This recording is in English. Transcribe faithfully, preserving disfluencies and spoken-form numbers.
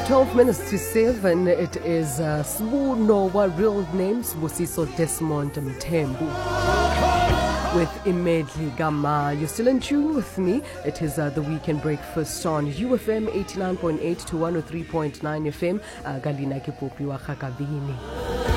twelve minutes to seven, it is uh, Sbu Nowa, real name Sbusiso Desmond Mtembu, with Imedli Gama. You're still in tune with me. It is uh, the weekend breakfast on U F M eighty-nine point eight to one oh three point nine F M. Uh, Galina Kipopi wa Kakavini.